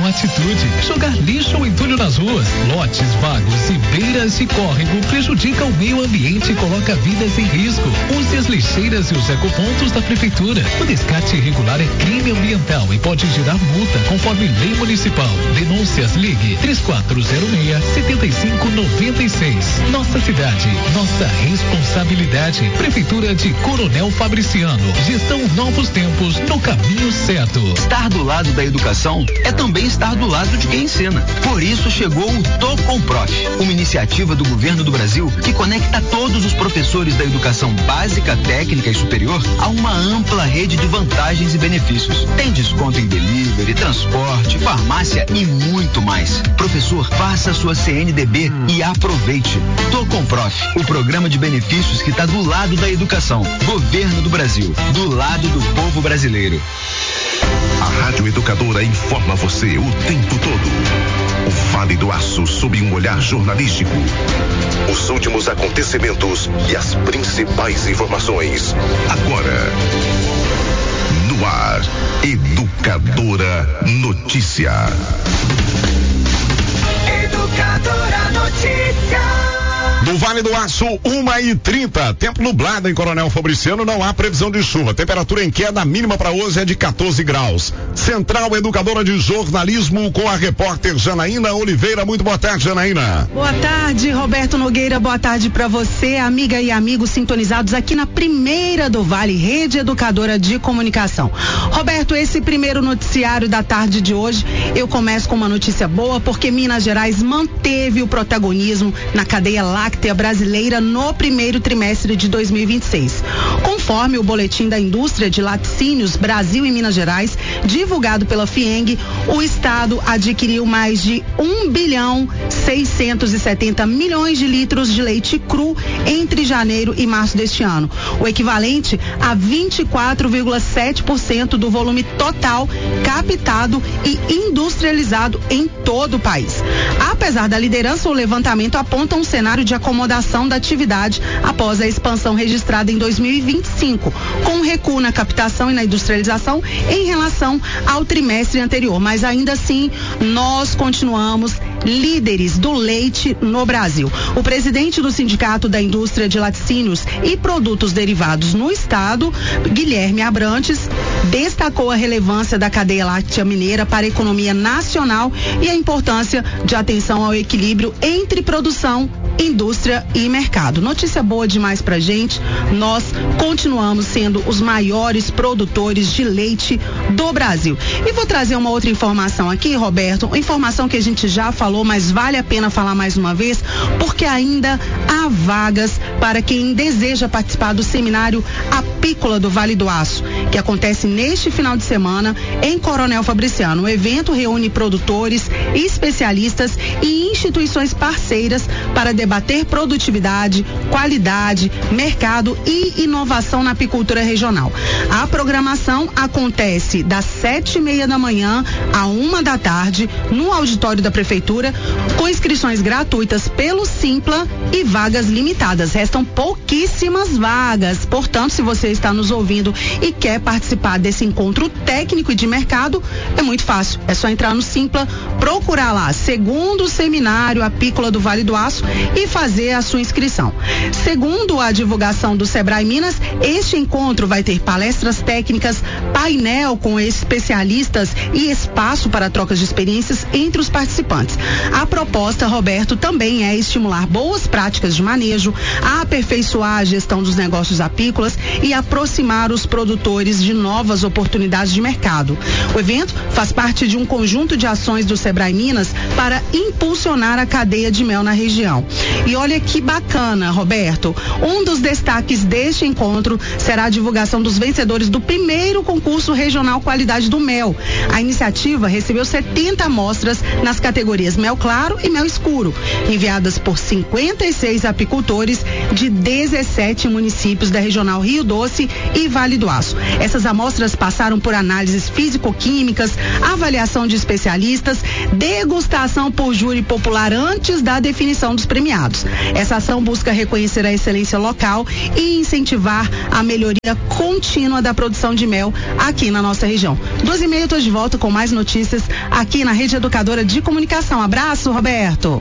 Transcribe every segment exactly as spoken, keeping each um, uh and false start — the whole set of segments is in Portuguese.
atitude. Jogar lixo ou entulho nas ruas, lotes vagos e beiras de córrego prejudicam o meio ambiente e coloca vidas em risco. Use as lixeiras e os ecopontos da prefeitura. O descarte irregular é crime ambiental e pode gerar multa conforme lei municipal. Denúncias, ligue três quatro zero seis, sete cinco nove seis. Nossa cidade, nossa responsabilidade. Prefeitura de Coronel Fabriciano. Gestão Novos Tempos, no caminho certo. Estar do lado da educação é também estar do lado de quem ensina. Por isso chegou o Tô Com Prof, uma iniciativa do governo do Brasil que conecta todos os professores da educação básica, técnica e superior a uma ampla rede de vantagens e benefícios. Tem desconto em delivery, transporte, farmácia e muito mais. Professor, faça sua C N D B e aproveite. Tô Com Prof, o programa de benefícios que está do lado da educação. Governo do Brasil, do lado do povo brasileiro. A Rádio Educadora informa você o tempo todo. O Vale do Aço sob um olhar jornalístico. Os últimos acontecimentos e as principais informações. Agora, no ar, Educadora Notícia. Educadora Notícia. No Vale do Aço, uma e trinta, tempo nublado em Coronel Fabriciano, não há previsão de chuva. Temperatura em queda, mínima para hoje é de quatorze graus. Central Educadora de Jornalismo com a repórter Janaína Oliveira. Muito boa tarde, Janaína. Boa tarde, Roberto Nogueira. Boa tarde para você, amiga e amigos sintonizados aqui na primeira do Vale, Rede Educadora de Comunicação. Roberto, esse primeiro noticiário da tarde de hoje, eu começo com uma notícia boa, porque Minas Gerais manteve o protagonismo na cadeia láctea brasileira no primeiro trimestre de dois mil e vinte e seis. Conforme o boletim da indústria de laticínios Brasil e Minas Gerais, divulgado pela FIENG, o estado adquiriu mais de um bilhão seiscentos e setenta milhões de litros de leite cru entre janeiro e março deste ano, o equivalente a vinte e quatro vírgula sete por cento do volume total captado e industrializado em todo o país. Apesar da liderança, o levantamento aponta um cenário de acomodação da atividade após a expansão registrada em dois mil e vinte e cinco, com um recuo na captação e na industrialização em relação ao trimestre anterior. Mas ainda assim, nós continuamos líderes do leite no Brasil. O presidente do Sindicato da Indústria de Laticínios e Produtos Derivados no estado, Guilherme Abrantes, destacou a relevância da cadeia láctea mineira para a economia nacional e a importância de atenção ao equilíbrio entre produção, indústria e mercado. Notícia boa demais pra gente. Nós continuamos sendo os maiores produtores de leite do Brasil. E vou trazer uma outra informação aqui, Roberto, informação que a gente já falou, mas vale a pena falar mais uma vez, porque ainda há vagas para quem deseja participar do seminário Apícola do Vale do Aço, que acontece neste final de semana em Coronel Fabriciano. O evento reúne produtores, especialistas e instituições parceiras para debater produtividade, qualidade, mercado e inovação na apicultura regional. A programação acontece das sete e meia da manhã à uma da tarde no auditório da prefeitura, com inscrições gratuitas pelo Simpla e vagas limitadas. Restam pouquíssimas vagas. Portanto, se você está nos ouvindo e quer participar desse encontro técnico e de mercado, é muito fácil. É só entrar no Simpla, procurar lá segundo seminário Apícola do Vale do Aço e fazer a sua inscrição. Segundo a divulgação do Sebrae Minas, este encontro vai ter palestras técnicas, painel com especialistas e espaço para trocas de experiências entre os participantes. A proposta, Roberto, também é estimular boas práticas de manejo, aperfeiçoar a gestão dos negócios apícolas e aproximar os produtores de novas oportunidades de mercado. O evento faz parte de um conjunto de ações do Sebrae Minas para impulsionar a cadeia de mel na região. E olha que bacana, Roberto, um dos destaques deste encontro será a divulgação dos vencedores do primeiro concurso regional Qualidade do Mel. A iniciativa recebeu setenta amostras nas categorias mel claro e mel escuro, enviadas por cinquenta e seis apicultores de dezessete municípios da regional Rio Doce e Vale do Aço. Essas amostras passaram por análises físico-químicas, avaliação de especialistas, degustação por júri popular antes da definição dos premiados. premiados. Essa ação busca reconhecer a excelência local e incentivar a melhoria contínua da produção de mel aqui na nossa região. Duas e meia, eu tô de volta com mais notícias aqui na Rede Educadora de Comunicação. Abraço, Roberto.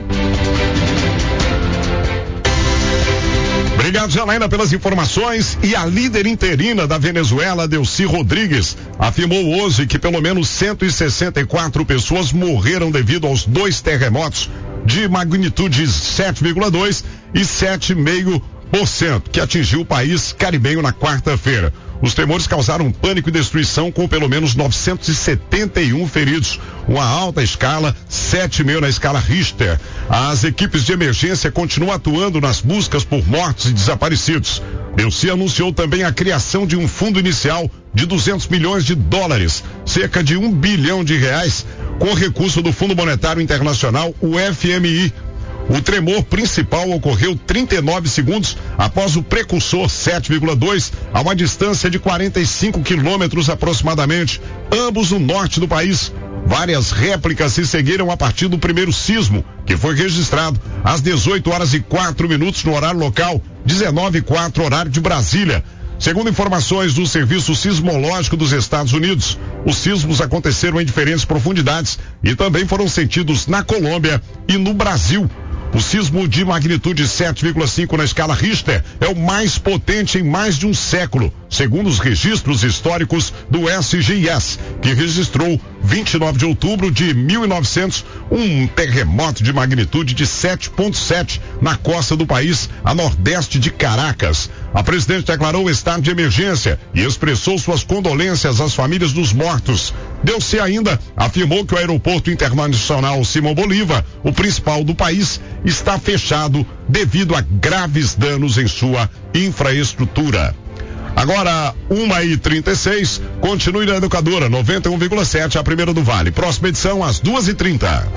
Obrigado, Janaína, pelas informações. E a líder interina da Venezuela, Delcy Rodrigues, afirmou hoje que pelo menos cento e sessenta e quatro pessoas morreram devido aos dois terremotos de magnitude sete vírgula dois e sete vírgula cinco por cento que atingiu o país caribenho na quarta-feira. Os tremores causaram pânico e destruição, com pelo menos novecentos e setenta e um feridos, uma alta escala, sete mil na escala Richter. As equipes de emergência continuam atuando nas buscas por mortos e desaparecidos. Delcy anunciou também a criação de um fundo inicial de duzentos milhões de dólares, cerca de um bilhão de reais, com recurso do Fundo Monetário Internacional, o F M I. O tremor principal ocorreu trinta e nove segundos após o precursor sete vírgula dois, a uma distância de quarenta e cinco quilômetros aproximadamente, ambos no norte do país. Várias réplicas se seguiram a partir do primeiro sismo, que foi registrado às dezoito horas e quatro minutos no horário local, dezenove e quatro horário de Brasília. Segundo informações do Serviço Sismológico dos Estados Unidos, os sismos aconteceram em diferentes profundidades e também foram sentidos na Colômbia e no Brasil. O sismo de magnitude sete vírgula cinco na escala Richter é o mais potente em mais de um século, segundo os registros históricos do S G I S, que registrou vinte e nove de outubro de mil e novecentos um terremoto de magnitude de sete vírgula sete na costa do país, a nordeste de Caracas. A presidente declarou o estado de emergência e expressou suas condolências às famílias dos mortos. Delcy ainda afirmou que o aeroporto internacional Simão Bolívar, o principal do país, está fechado devido a graves danos em sua infraestrutura. Agora, uma e trinta e seis, continue na Educadora noventa e um vírgula sete, a primeira do Vale. Próxima edição, às duas e trinta.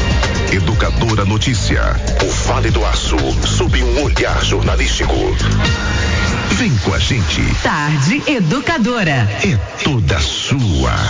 Educadora Notícia. O Vale do Aço, sob um olhar jornalístico. Vem com a gente. Tarde Educadora. É toda sua.